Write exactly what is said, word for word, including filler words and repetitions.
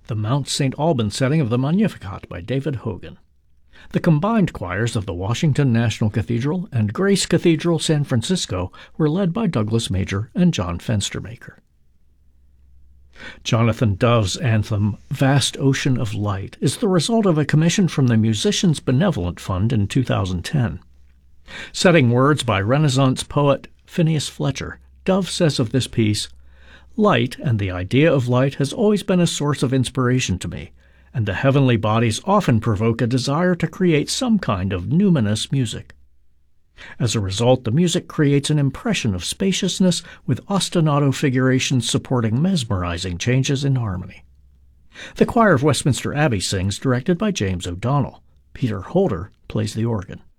the Mount Saint Alban setting of the Magnificat by David Hogan. The combined choirs of the Washington National Cathedral and Grace Cathedral, San Francisco, were led by Douglas Major and John Fenstermaker. Jonathan Dove's anthem, Vast Ocean of Light, is the result of a commission from the Musicians Benevolent Fund in two thousand ten. Setting words by Renaissance poet Phineas Fletcher, Dove says of this piece, "Light and the idea of light has always been a source of inspiration to me, and the heavenly bodies often provoke a desire to create some kind of numinous music. As a result, the music creates an impression of spaciousness with ostinato figurations supporting mesmerizing changes in harmony." The choir of Westminster Abbey sings, directed by James O'Donnell. Peter Holder plays the organ.